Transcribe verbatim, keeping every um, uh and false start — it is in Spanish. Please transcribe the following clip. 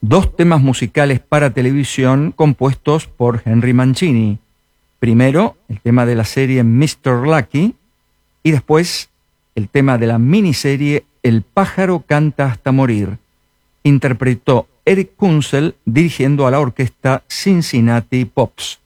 dos temas musicales para televisión compuestos por Henry Mancini. Primero, el tema de la serie mister Lucky, y después el tema de la miniserie El pájaro canta hasta morir. Interpretó Eric Kunzel dirigiendo a la orquesta Cincinnati Pops.